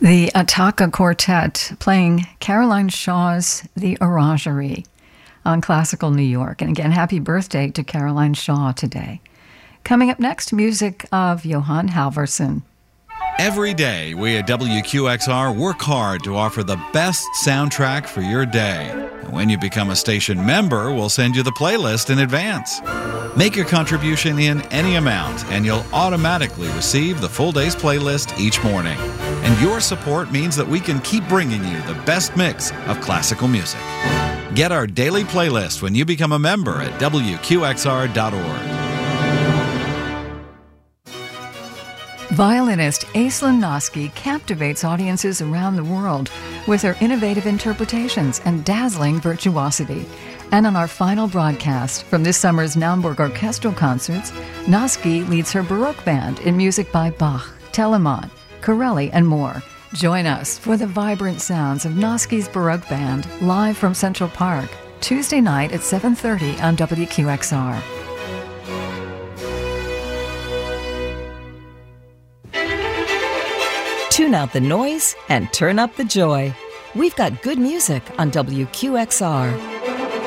The Attacca Quartet playing Caroline Shaw's The Orangery on Classical New York. And again, happy birthday to Caroline Shaw today. Coming up next, music of Johan Halvorsen. Every day, we at WQXR work hard to offer the best soundtrack for your day. And when you become a station member, we'll send you the playlist in advance. Make your contribution in any amount, and you'll automatically receive the full day's playlist each morning. And your support means that we can keep bringing you the best mix of classical music. Get our daily playlist when you become a member at WQXR.org. Violinist Aislinn Noski captivates audiences around the world with her innovative interpretations and dazzling virtuosity. And on our final broadcast from this summer's Naumburg Orchestral Concerts, Noski leads her Baroque band in music by Bach, Telemann, Corelli, and more. Join us for the vibrant sounds of Noski's Baroque Band live from Central Park, Tuesday night at 7:30 on WQXR. Tune out the noise and turn up the joy. We've got good music on WQXR.